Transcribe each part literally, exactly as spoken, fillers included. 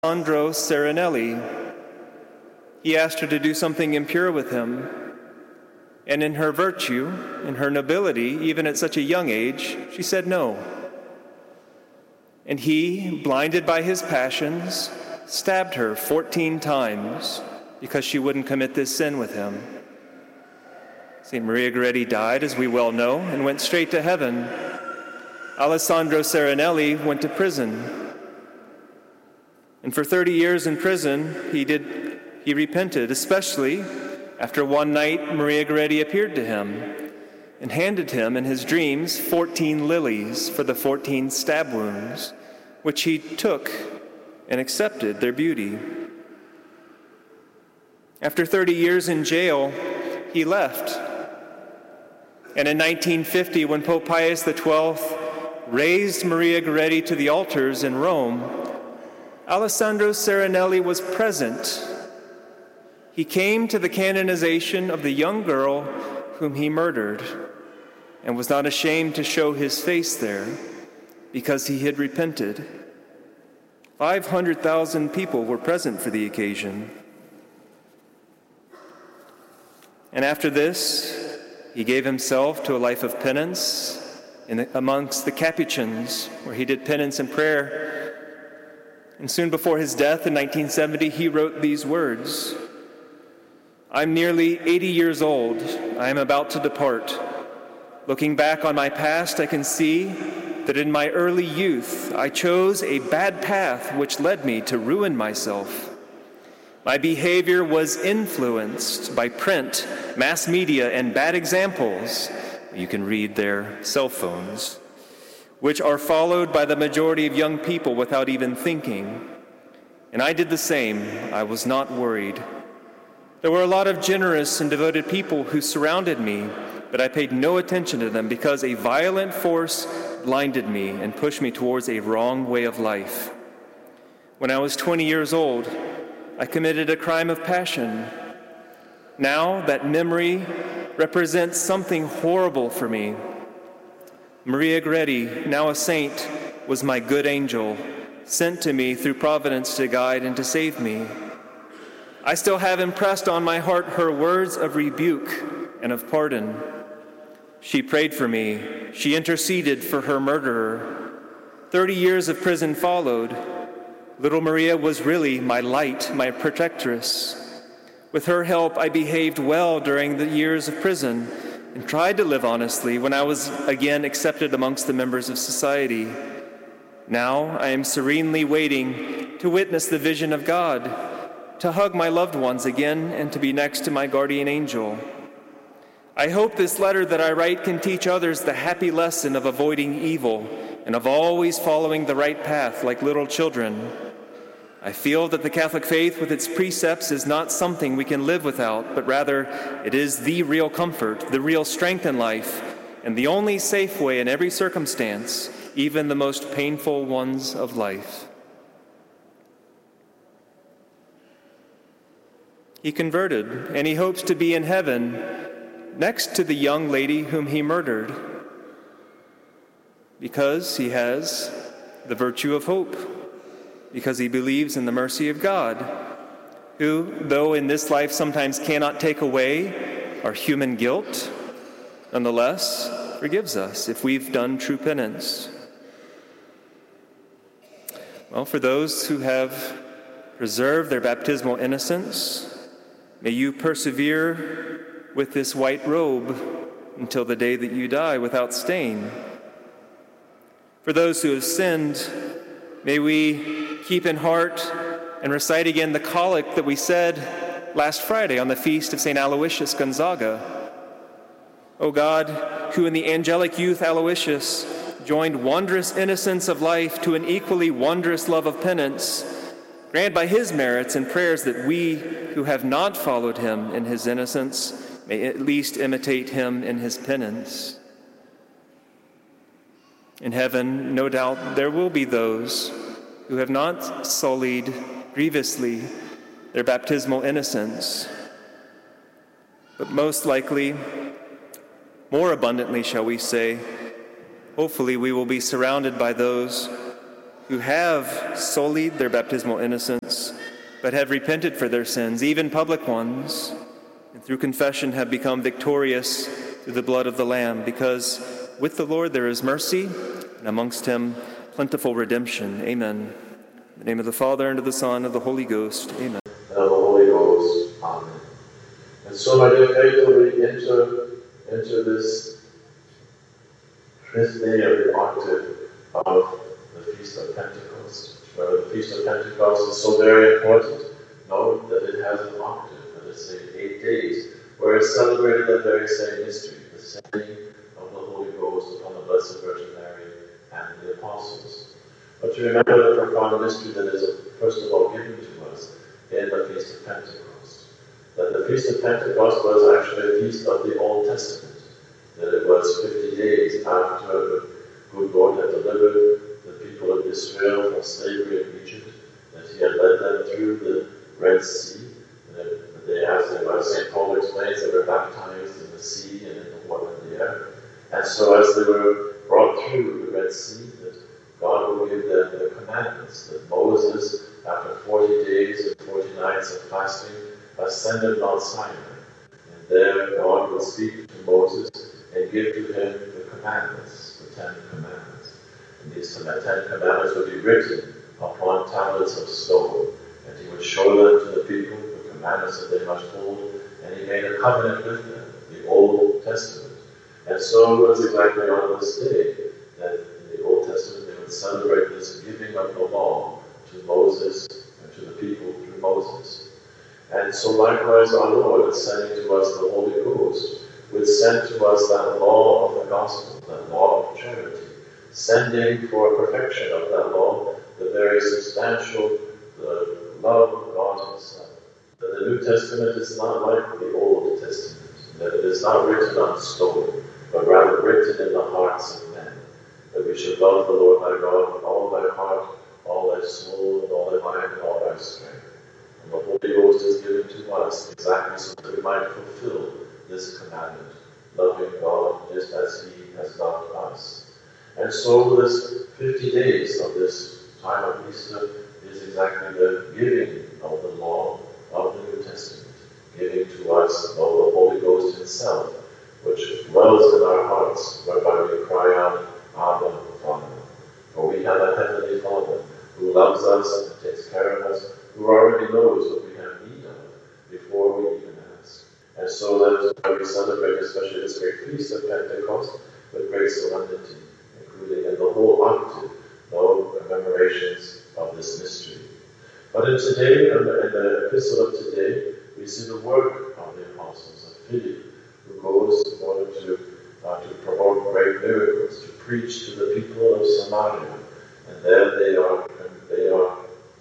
Alessandro Serenelli. He asked her to do something impure with him, and in her virtue, in her nobility, even at such a young age, she said no. And he, blinded by his passions, stabbed her fourteen times because she wouldn't commit this sin with him. Saint Maria Goretti died, as we well know, and went straight to heaven. Alessandro Serenelli went to prison. And for thirty years in prison, he did he repented, especially after one night Maria Goretti appeared to him and handed him in his dreams fourteen lilies for the fourteen stab wounds, which he took and accepted their beauty. After thirty years in jail, he left. And in nineteen fifty, when Pope Pius the twelfth raised Maria Goretti to the altars in Rome, Alessandro Serenelli was present. He came to the canonization of the young girl whom he murdered and was not ashamed to show his face there because he had repented. five hundred thousand people were present for the occasion. And after this, he gave himself to a life of penance in the, amongst the Capuchins, where he did penance and prayer. And soon before his death in nineteen seventy, he wrote these words: "I'm nearly eighty years old. I am about to depart. Looking back on my past, I can see that in my early youth, I chose a bad path which led me to ruin myself. My behavior was influenced by print, mass media, and bad examples," you can read their cell phones, "which are followed by the majority of young people without even thinking. And I did the same. I was not worried. There were a lot of generous and devoted people who surrounded me, but I paid no attention to them because a violent force blinded me and pushed me towards a wrong way of life. When I was twenty years old, I committed a crime of passion. Now that memory represents something horrible for me. Maria Goretti, now a saint, was my good angel, sent to me through providence to guide and to save me. I still have impressed on my heart her words of rebuke and of pardon. She prayed for me. She interceded for her murderer. Thirty years of prison followed. Little Maria was really my light, my protectress. With her help, I behaved well during the years of prison and tried to live honestly when I was again accepted amongst the members of society. Now I am serenely waiting to witness the vision of God, to hug my loved ones again, and to be next to my guardian angel. I hope this letter that I write can teach others the happy lesson of avoiding evil and of always following the right path like little children. I feel that the Catholic faith with its precepts is not something we can live without, but rather it is the real comfort, the real strength in life, and the only safe way in every circumstance, even the most painful ones of life." He converted, and he hopes to be in heaven next to the young lady whom he murdered, because he has the virtue of hope, because he believes in the mercy of God, who, though in this life sometimes cannot take away our human guilt, nonetheless forgives us if we've done true penance. Well, for those who have preserved their baptismal innocence, may you persevere with this white robe until the day that you die without stain. For those who have sinned, may we keep in heart and recite again the collect that we said last Friday on the feast of Saint Aloysius Gonzaga. O God, who in the angelic youth Aloysius joined wondrous innocence of life to an equally wondrous love of penance, grant by his merits and prayers that we who have not followed him in his innocence may at least imitate him in his penance. In heaven, no doubt, there will be those who have not sullied grievously their baptismal innocence, but most likely, more abundantly, shall we say, hopefully we will be surrounded by those who have sullied their baptismal innocence, but have repented for their sins, even public ones, and through confession have become victorious through the blood of the Lamb, because with the Lord there is mercy, and amongst him plentiful redemption. Amen. In the name of the Father, and of the Son, and of the Holy Ghost. Amen. And of the Holy Ghost. Amen. And so, my dear faithful, we enter into this fifth day of the octave of the Feast of Pentecost. Where the Feast of Pentecost is so very important, note that it has an octave, that is, say, eight days, where it's celebrated that very same mystery, the sending of the Holy Ghost upon the Blessed Virgin Mary and the Apostles. But to remember the profound mystery that is, first of all, given to us in the Feast of Pentecost. That the Feast of Pentecost was actually a feast of the Old Testament. That it was fifty days after the good Lord had delivered the people of Israel from slavery in Egypt, that he had led them through the Red Sea, and that they, as they were, Saint Paul explains, they were baptized in the sea and in the water and the air. And so as they were brought through the Red Sea, that God would give them the commandments, that Moses, after forty days and forty nights of fasting, ascended Mount Sinai. And there God would speak to Moses and give to him the commandments, the Ten Commandments. And these Ten Commandments would be written upon tablets of stone. And he would show them to the people, the commandments that they must hold. And he made a covenant with them, the Old Testament. And so it was exactly on this day that in the Old Testament they would celebrate this giving of the law to Moses and to the people through Moses. And so likewise our Lord is sending to us the Holy Ghost, would send to us that law of the gospel, that law of charity, sending for perfection of that law the very substantial the love of God himself. That the New Testament is not like the Old Testament, that it is not written on stone, but rather written in the hearts of men. That we should love the Lord thy God with all thy heart, all thy soul, and all thy mind, and all thy strength. And the Holy Ghost is given to us exactly so that we might fulfill this commandment, loving God just as he has loved us. And so this fifty days of this time of Easter is exactly the giving of the law of the New Testament, giving to us of the Holy Ghost himself, which dwells in our hearts, whereby we cry out, Abba, Father. For we have a heavenly Father who loves us and takes care of us, who already knows what we have need of before we even ask. And so that we celebrate especially this great feast of Pentecost with great solemnity, including in the whole octave, no commemorations of this mystery. But in today, in the, in the epistle of today, we see the work of the apostles, of Philip, who goes in order to, uh, to provoke great miracles, to preach to the people of Samaria. And there they are, they are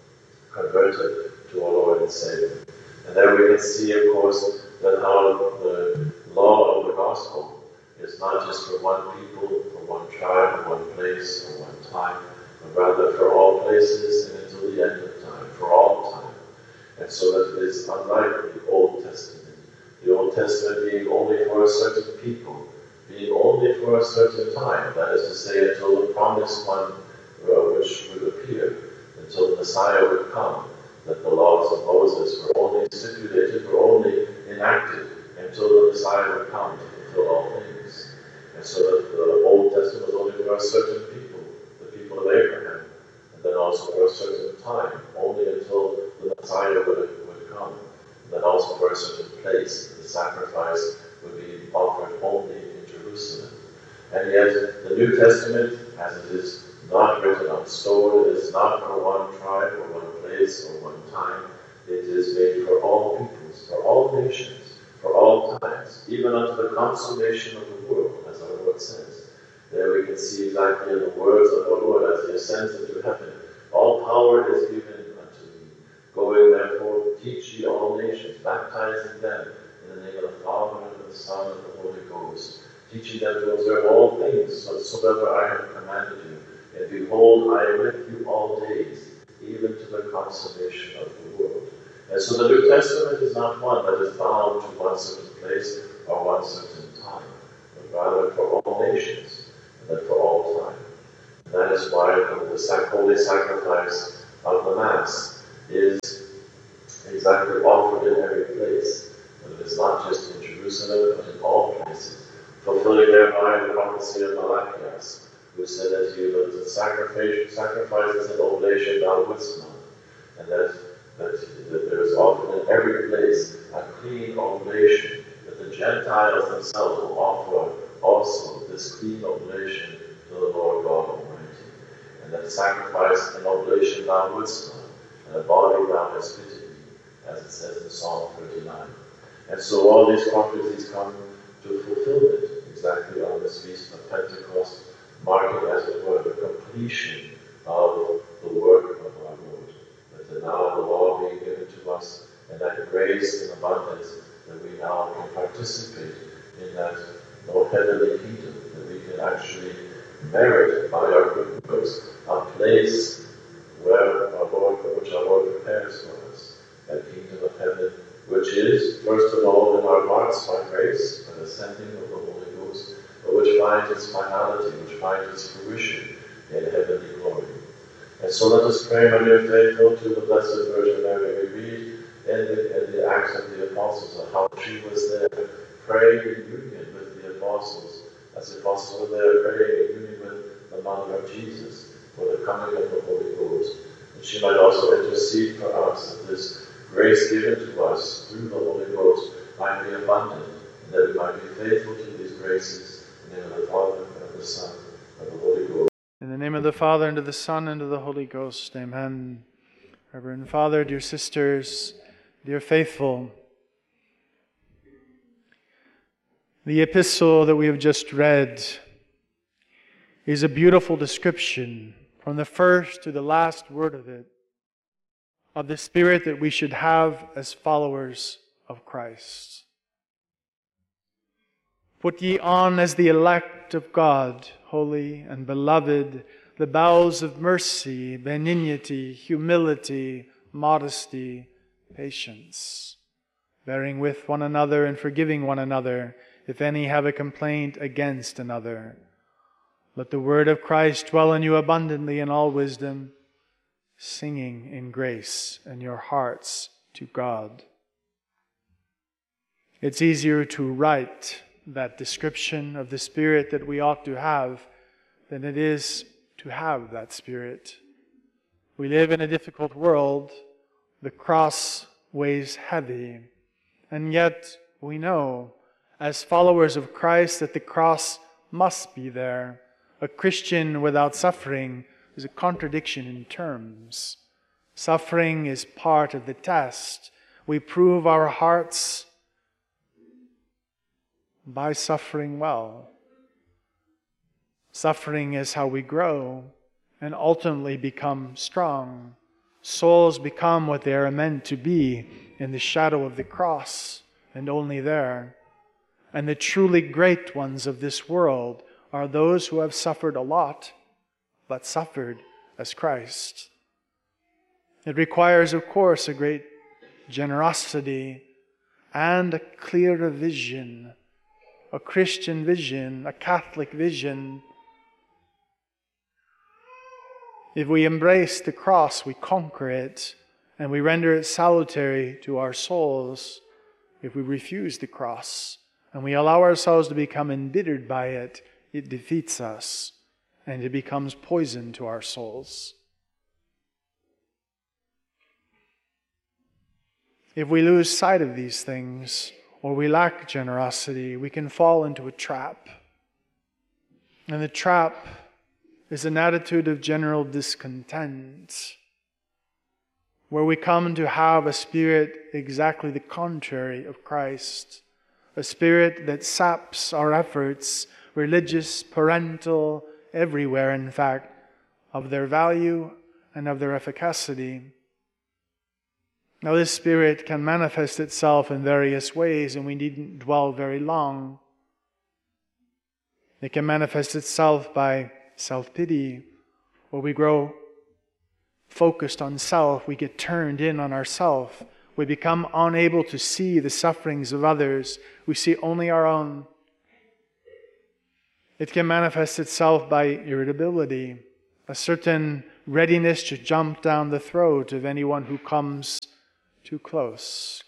converted to our Lord and Savior. And there we can see, of course, that how the law of the gospel is not just for one people, for one tribe, or one place, or one time, but rather for all places and until the end of time, for all time. And so that it is unlike the Old Testament. The Old Testament being only for a certain people, being only for a certain time, that is to say, until the promised one uh, which would appear, until the Messiah would come, that the laws of Moses were only stipulated, were only enacted, until the Messiah would come to fulfill all things. And so that the Old Testament was only for a certain people, the people of Abraham, and then also for a certain time, only until the Messiah would, would come, and then also for a certain place. The sacrifice would be offered only in Jerusalem. And yet, the New Testament, as it is not written on stone, it is not for one tribe or one place or one time. It is made for all peoples, for all nations, for all times, even unto the consummation of the world, as our Lord says. There we can see exactly in the words of our Lord as he ascends into heaven, all power is given unto me. Going therefore, teach ye all nations, baptizing them in the name of the Father, and of the Son, and of the Holy Ghost, teaching them to observe all things whatsoever I have commanded you. And behold, I am with you all days, even to the consummation of the world. And so the New Testament is not one that is bound to one certain place or one certain time, but rather for all nations, and then for all time. That is why the sac- holy sacrifice of the Mass is exactly offered in every place. But it is not just in Jerusalem, but in all places, fulfilling thereby the prophecy of Malachias, who said that you the sacrifice, sacrifices and oblation thou wouldst not, and that, that, that there is offered in every place a clean oblation, that the Gentiles themselves will offer also this clean oblation to the Lord God Almighty, and that sacrifice and oblation thou wouldst not, and a body thou hast pitied me, as it says in Psalm thirty-nine. And so all these prophecies come to fulfillment exactly on this feast of Pentecost, marking, as it were, the completion of the work of our Lord. That now the law being given to us, and that grace in abundance, that we now can participate in that no heavenly kingdom, that we can actually merit by our good works a place where our Lord, which our Lord prepares for us, that kingdom of heaven, which is, first of all, in our hearts by grace, by the sending of the Holy Ghost, but which finds its finality, which finds its fruition in heavenly glory. And so let us pray, my dear faithful, to the Blessed Virgin Mary. We read in the, in the Acts of the Apostles of how she was there, praying in union with the Apostles, as the Apostles were there praying in union with the Mother of Jesus for the coming of the Holy Ghost. And she might also intercede for us that this grace given to us through the Holy Ghost might be abundant, and that we might be faithful to these graces. In the name of the Father, and of the Son, and of the Holy Ghost. In the name of the Father, and of the Son, and of the Holy Ghost. Amen. Reverend Father, dear sisters, dear faithful, the epistle that we have just read is a beautiful description, from the first to the last word of it, of the spirit that we should have as followers of Christ. Put ye on as the elect of God, holy and beloved, the bowels of mercy, benignity, humility, modesty, patience, bearing with one another and forgiving one another, if any have a complaint against another. Let the word of Christ dwell in you abundantly in all wisdom, singing in grace in your hearts to God. It's easier to write that description of the Spirit that we ought to have than it is to have that Spirit. We live in a difficult world. The cross weighs heavy. And yet we know, as followers of Christ, that the cross must be there. A Christian without suffering is a contradiction in terms. Suffering is part of the test. We prove our hearts by suffering well. Suffering is how we grow and ultimately become strong. Souls become what they are meant to be in the shadow of the cross, and only there. And the truly great ones of this world are those who have suffered a lot, but suffered as Christ. It requires, of course, a great generosity and a clearer vision, a Christian vision, a Catholic vision. If we embrace the cross, we conquer it, and we render it salutary to our souls. If we refuse the cross, and we allow ourselves to become embittered by it, it defeats us, and it becomes poison to our souls. If we lose sight of these things, or we lack generosity, we can fall into a trap. And the trap is an attitude of general discontent, where we come to have a spirit exactly the contrary of Christ, a spirit that saps our efforts, religious, parental, everywhere in fact, of their value and of their efficacy. Now this spirit can manifest itself in various ways, and we needn't dwell very long. It can manifest itself by self-pity, where we grow focused on self, we get turned in on ourself, we become unable to see the sufferings of others, we see only our own. It can manifest itself by irritability, a certain readiness to jump down the throat of anyone who comes too close.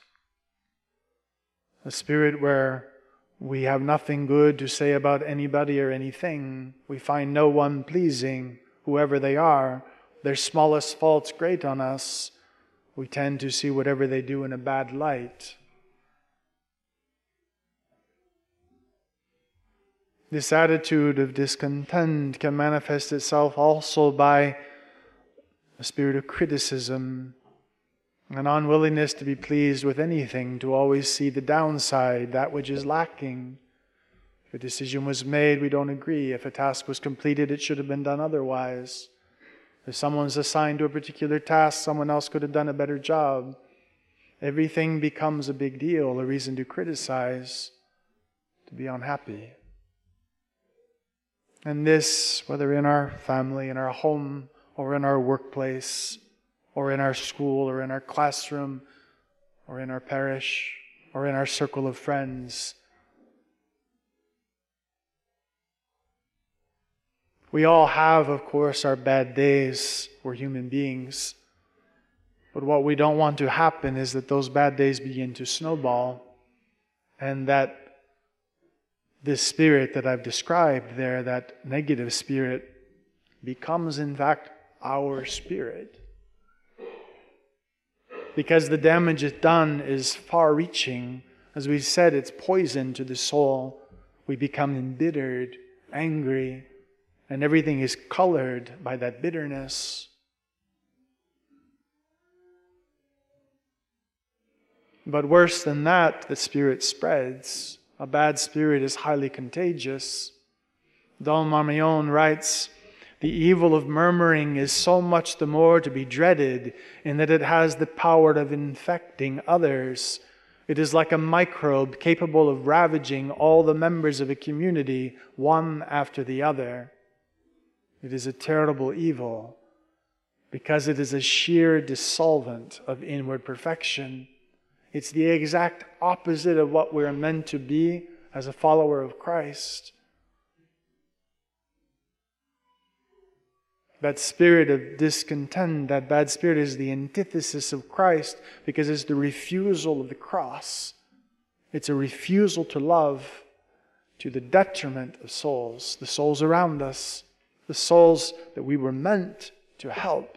A spirit where we have nothing good to say about anybody or anything. We find no one pleasing, whoever they are. Their smallest faults grate on us. We tend to see whatever they do in a bad light. This attitude of discontent can manifest itself also by a spirit of criticism, an unwillingness to be pleased with anything, to always see the downside, that which is lacking. If a decision was made, we don't agree. If a task was completed, it should have been done otherwise. If someone's assigned to a particular task, someone else could have done a better job. Everything becomes a big deal, a reason to criticize, to be unhappy. And this, whether in our family, in our home, or in our workplace, or in our school, or in our classroom, or in our parish, or in our circle of friends. We all have, of course, our bad days. We're human beings. But what we don't want to happen is that those bad days begin to snowball, and that this spirit that I've described there, that negative spirit, becomes in fact our spirit. Because the damage it's done is far-reaching. As we said, it's poison to the soul. We become embittered, angry, and everything is colored by that bitterness. But worse than that, the spirit spreads. A bad spirit is highly contagious. Don Marmion writes, "The evil of murmuring is so much the more to be dreaded in that it has the power of infecting others. It is like a microbe capable of ravaging all the members of a community, one after the other. It is a terrible evil because it is a sheer dissolvent of inward perfection. It's the exact opposite of what we're meant to be as a follower of Christ." That spirit of discontent, that bad spirit, is the antithesis of Christ because it's the refusal of the cross. It's a refusal to love to the detriment of souls, the souls around us, the souls that we were meant to help.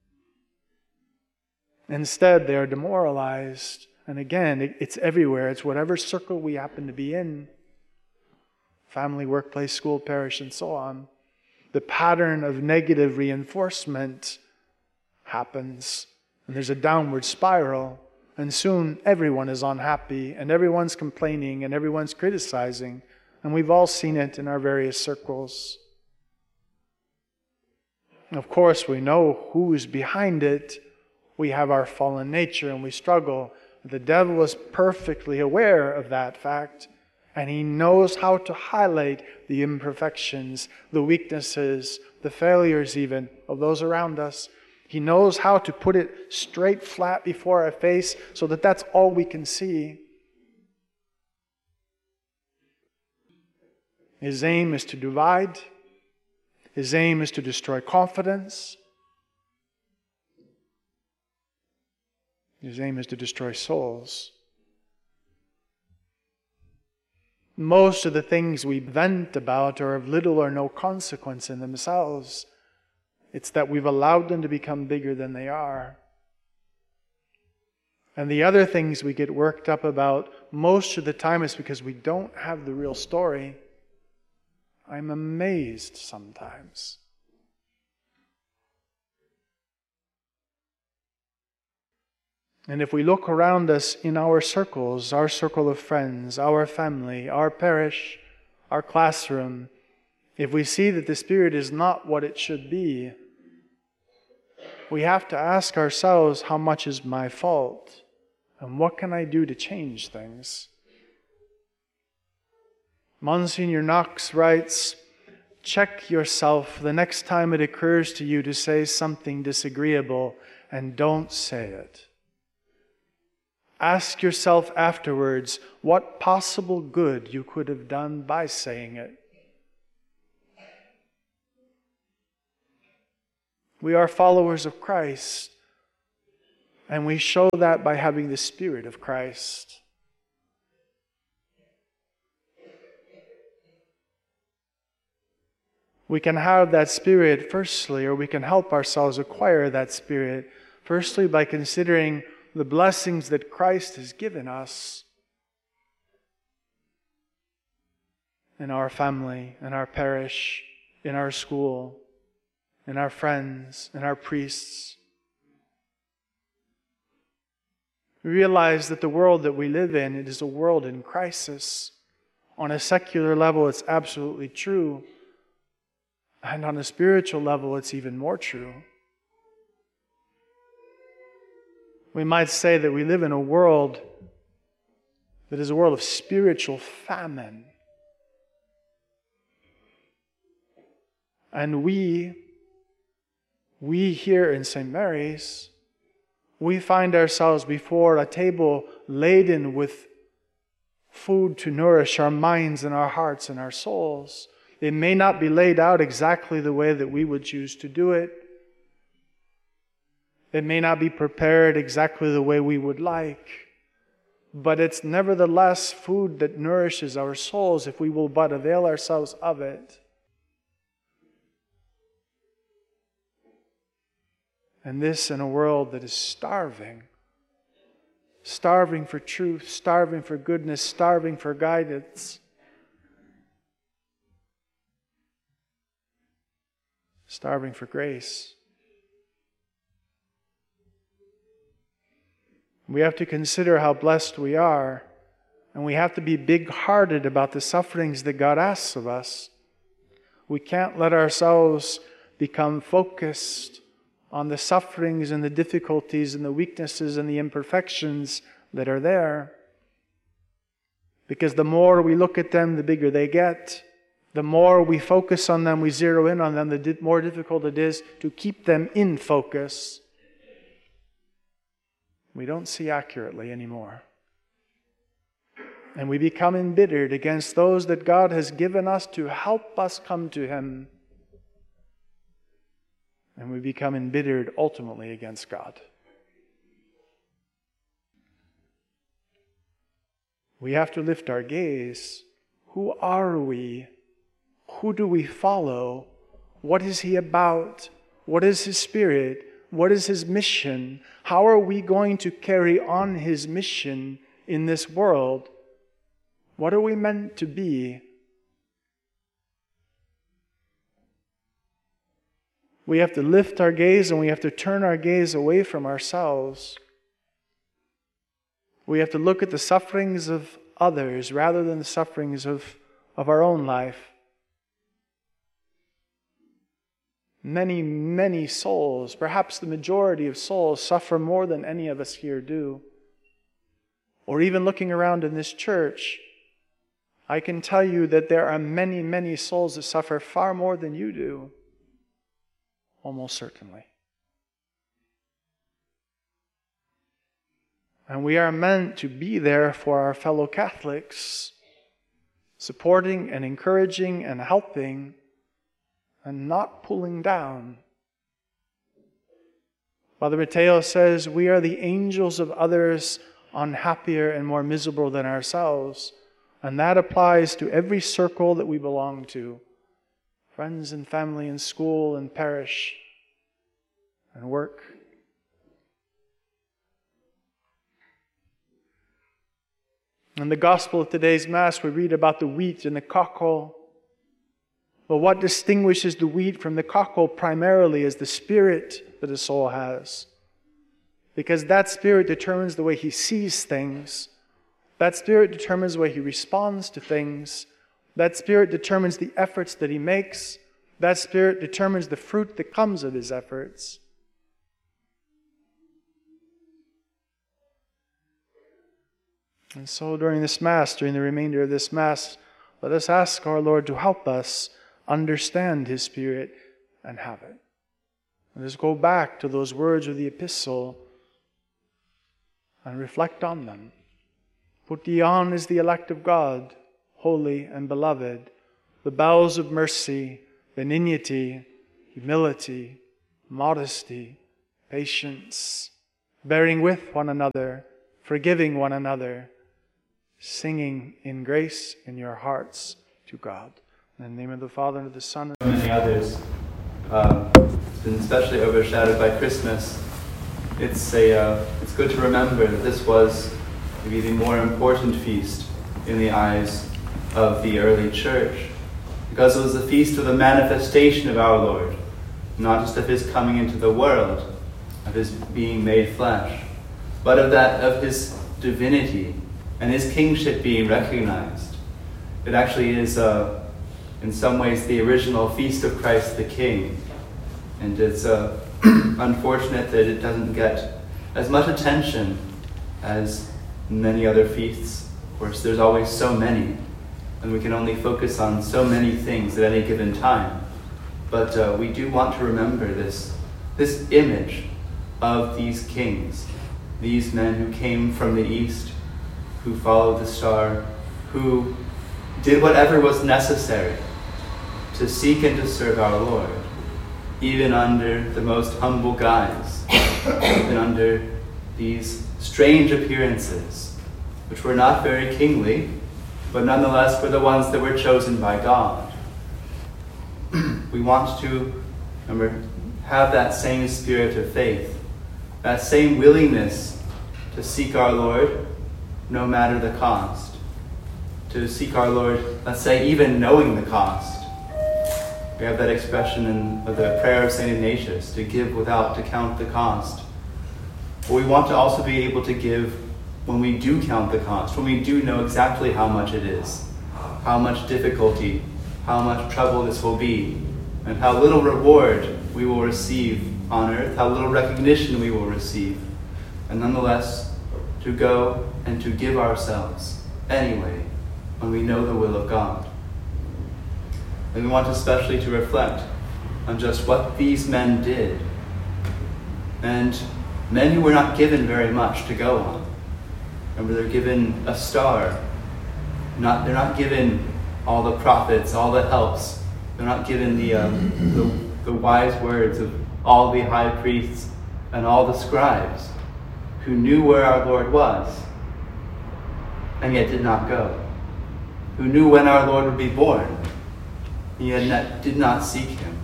Instead, they are demoralized. And again, it's everywhere. It's whatever circle we happen to be in. Family, workplace, school, parish, and so on. The pattern of negative reinforcement happens. And there's a downward spiral. And soon everyone is unhappy. And everyone's complaining. And everyone's criticizing. And we've all seen it in our various circles. Of course, we know who's behind it. We have our fallen nature and we struggle. The devil is perfectly aware of that fact, and he knows how to highlight the imperfections, the weaknesses, the failures even of those around us. He knows how to put it straight flat before our face so that that's all we can see. His aim is to divide. His aim is to destroy confidence. His aim is to destroy souls. Most of the things we vent about are of little or no consequence in themselves. It's that we've allowed them to become bigger than they are. And the other things we get worked up about most of the time is because we don't have the real story. I'm amazed sometimes. And if we look around us in our circles, our circle of friends, our family, our parish, our classroom, if we see that the Spirit is not what it should be, we have to ask ourselves, how much is my fault? And what can I do to change things? Monsignor Knox writes, "Check yourself the next time it occurs to you to say something disagreeable, and don't say it. Ask yourself afterwards what possible good you could have done by saying it." We are followers of Christ, and we show that by having the Spirit of Christ. We can have that Spirit, firstly, or we can help ourselves acquire that Spirit, firstly, by considering the blessings that Christ has given us in our family, in our parish, in our school, in our friends, in our priests. We realize that the world that we live in, it is a world in crisis. On a secular level, it's absolutely true. And on a spiritual level, it's even more true. We might say that we live in a world that is a world of spiritual famine. And we, we here in Saint Mary's, we find ourselves before a table laden with food to nourish our minds and our hearts and our souls. It may not be laid out exactly the way that we would choose to do it. It may not be prepared exactly the way we would like. But it's nevertheless food that nourishes our souls if we will but avail ourselves of it. And this in a world that is starving. Starving for truth, starving for goodness, starving for guidance. Starving for grace. We have to consider how blessed we are, and we have to be big-hearted about the sufferings that God asks of us. We can't let ourselves become focused on the sufferings and the difficulties and the weaknesses and the imperfections that are there. Because the more we look at them, the bigger they get. The more we focus on them, we zero in on them, the di- more difficult it is to keep them in focus. We don't see accurately anymore. And we become embittered against those that God has given us to help us come to Him. And we become embittered ultimately against God. We have to lift our gaze. Who are we? Who do we follow? What is He about? What is His Spirit? What is His mission? How are we going to carry on His mission in this world? What are we meant to be? We have to lift our gaze and we have to turn our gaze away from ourselves. We have to look at the sufferings of others rather than the sufferings of, of our own life. Many, many souls, perhaps the majority of souls, suffer more than any of us here do. Or even looking around in this church, I can tell you that there are many, many souls that suffer far more than you do. Almost certainly. And we are meant to be there for our fellow Catholics, supporting and encouraging and helping, and not pulling down. Father Mateo says we are the angels of others, unhappier and more miserable than ourselves. And that applies to every circle that we belong to. Friends and family and school and parish and work. In the Gospel of today's Mass, we read about the wheat and the cockle. But what distinguishes the wheat from the cockle primarily is the spirit that a soul has. Because that spirit determines the way he sees things. That spirit determines the way he responds to things. That spirit determines the efforts that he makes. That spirit determines the fruit that comes of his efforts. And so during this Mass, during the remainder of this Mass, let us ask our Lord to help us understand His Spirit and have it. Let us go back to those words of the epistle and reflect on them. Put ye on as the elect of God, holy and beloved, the bowels of mercy, benignity, humility, modesty, patience, bearing with one another, forgiving one another, singing in grace in your hearts to God. In the name of the Father, and of the Son, and many others. Uh, it's been especially overshadowed by Christmas. It's a. Uh, it's good to remember that this was maybe the more important feast in the eyes of the early church, because it was the feast of the manifestation of our Lord, not just of His coming into the world, of His being made flesh, but of that of His divinity and His kingship being recognized. It actually is, uh, in some ways, the original feast of Christ the King, and it's uh, unfortunate that it doesn't get as much attention as many other feasts. Of course, there's always so many, and we can only focus on so many things at any given time. But uh, we do want to remember this, this image of these kings, these men who came from the east, who followed the star, who did whatever was necessary to seek and to serve our Lord, even under the most humble guise, even under these strange appearances, which were not very kingly, but nonetheless were the ones that were chosen by God. We want to, remember, have that same spirit of faith, that same willingness to seek our Lord no matter the cost, to seek our Lord, let's say, even knowing the cost. We have that expression in the prayer of Saint Ignatius, to give without to count the cost. But we want to also be able to give when we do count the cost, when we do know exactly how much it is, how much difficulty, how much trouble this will be, and how little reward we will receive on earth, how little recognition we will receive, and nonetheless to go and to give ourselves anyway when we know the will of God. And we want especially to reflect on just what these men did, and men who were not given very much to go on. Remember, they're given a star. Not, they're not given all the prophets, all the helps. They're not given the, uh, the, the wise words of all the high priests and all the scribes who knew where our Lord was and yet did not go, who knew when our Lord would be born and yet not, did not seek Him.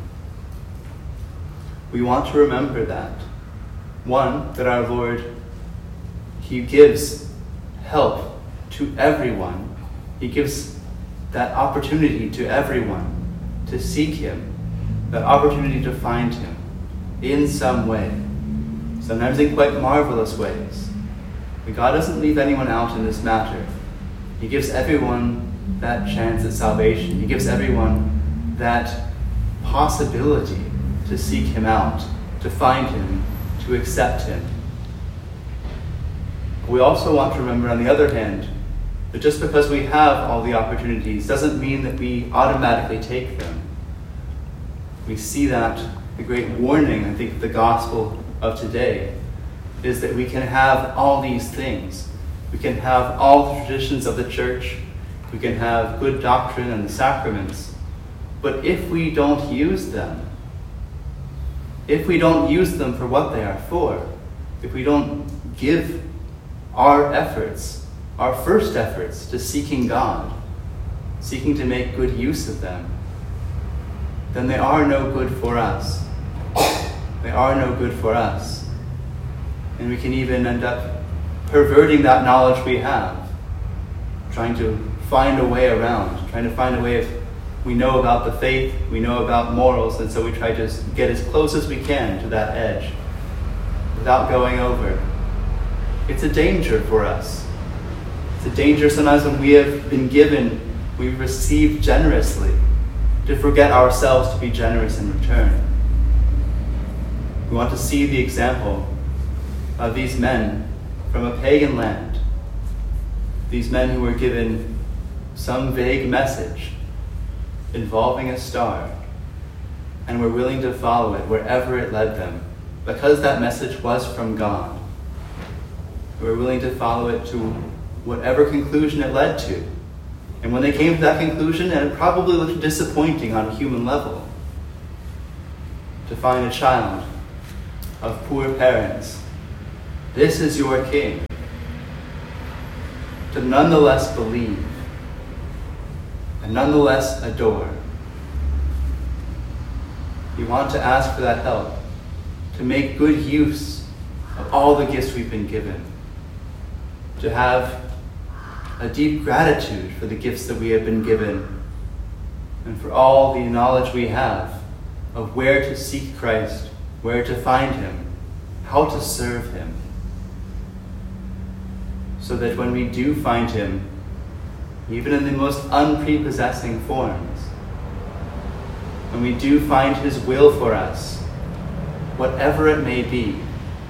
We want to remember that. One, that our Lord, He gives help to everyone. He gives that opportunity to everyone to seek Him, that opportunity to find Him in some way, sometimes in quite marvelous ways. But God doesn't leave anyone out in this matter. He gives everyone that chance at salvation. He gives everyone that possibility to seek Him out, to find Him, to accept Him. We also want to remember, on the other hand, that just because we have all the opportunities doesn't mean that we automatically take them. We see that the great warning, I think, of the gospel of today is that we can have all these things. We can have all the traditions of the church. We can have good doctrine and the sacraments. But if we don't use them, if we don't use them for what they are for, if we don't give our efforts, our first efforts to seeking God, seeking to make good use of them, then they are no good for us. They are no good for us. And we can even end up perverting that knowledge we have, trying to find a way around, trying to find a way of, we know about the faith, we know about morals, and so we try to get as close as we can to that edge without going over. It's a danger for us. It's a danger sometimes when we have been given, we've received generously, to forget ourselves to be generous in return. We want to see the example of these men from a pagan land, these men who were given some vague message involving a star, and were willing to follow it wherever it led them, because that message was from God. They were willing to follow it to whatever conclusion it led to. And when they came to that conclusion, and it probably looked disappointing on a human level, to find a child of poor parents, this is your King, to nonetheless believe and nonetheless adore. We want to ask for that help, to make good use of all the gifts we've been given, to have a deep gratitude for the gifts that we have been given, and for all the knowledge we have of where to seek Christ, where to find Him, how to serve Him, so that when we do find Him, even in the most unprepossessing forms, when we do find His will for us, whatever it may be,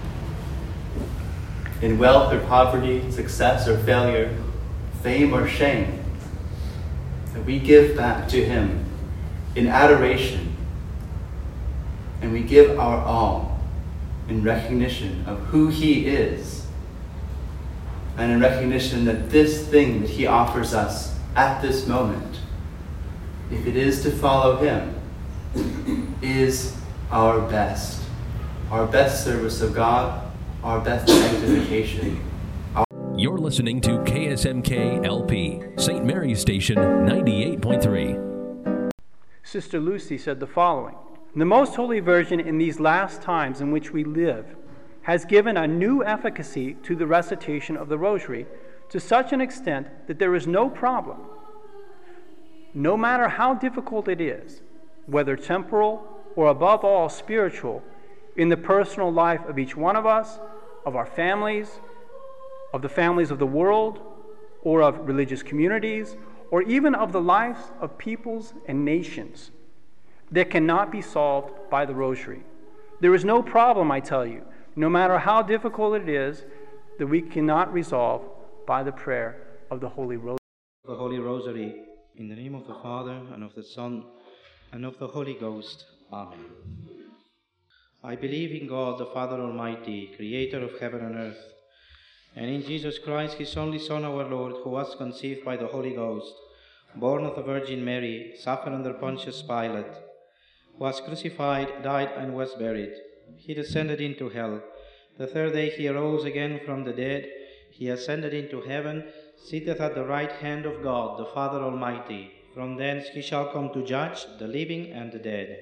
in wealth or poverty, success or failure, fame or shame, that we give back to Him in adoration, and we give our all in recognition of who He is, and in recognition that this thing that He offers us at this moment, if it is to follow Him, is our best, our best service of God, our best sanctification. You're listening to K S M K L P, Saint Mary's Station ninety-eight point three. Sister Lucy said the following: the Most Holy Virgin in these last times in which we live has given a new efficacy to the recitation of the Rosary to such an extent that there is no problem, no matter how difficult it is, whether temporal or above all spiritual, in the personal life of each one of us, of our families, of the families of the world, or of religious communities, or even of the lives of peoples and nations, that cannot be solved by the Rosary. There is no problem, I tell you, no matter how difficult it is, that we cannot resolve by the prayer of the Holy Rosary. The Holy Rosary, in the name of the Father, and of the Son, and of the Holy Ghost. Amen. I believe in God, the Father Almighty, creator of heaven and earth, and in Jesus Christ, His only Son, our Lord, who was conceived by the Holy Ghost, born of the Virgin Mary, suffered under Pontius Pilate, was crucified, died, and was buried. He descended into hell. The third day He arose again from the dead. He ascended into heaven, sitteth at the right hand of God, the Father Almighty. From thence He shall come to judge the living and the dead.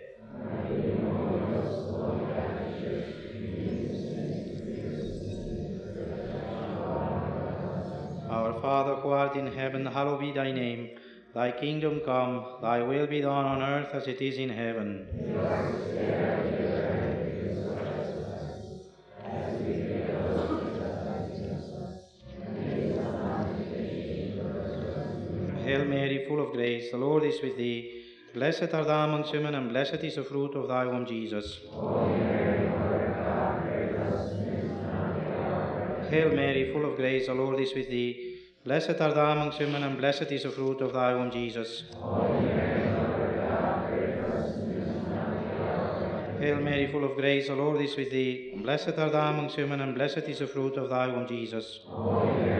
Our Father, who art in heaven, hallowed be Thy name. Thy kingdom come, Thy will be done on earth as it is in heaven. Hail Mary, full of grace, the Lord is with thee. Blessed art thou amongst women, and blessed is the fruit of thy womb, Jesus. Hail Mary, full of grace, the Lord is with thee. Blessed art thou amongst women, and blessed is the fruit of thy womb, Jesus. Hail Mary, full of grace, the Lord is with thee. Blessed art thou amongst women, and blessed is the fruit of thy womb, Jesus.